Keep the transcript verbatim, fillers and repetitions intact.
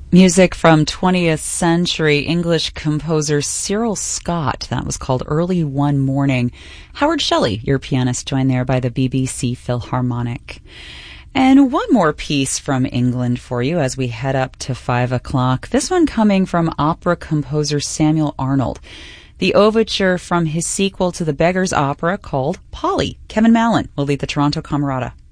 Music from twentieth century English composer Cyril Scott. That was called Early One Morning. Howard Shelley, your pianist, joined there by the B B C Philharmonic. And one more piece from England for you as we head up to five o'clock. This one coming from opera composer Samuel Arnold. The overture from his sequel to the Beggar's Opera called Polly. Kevin Mallon will lead the Toronto Camerata.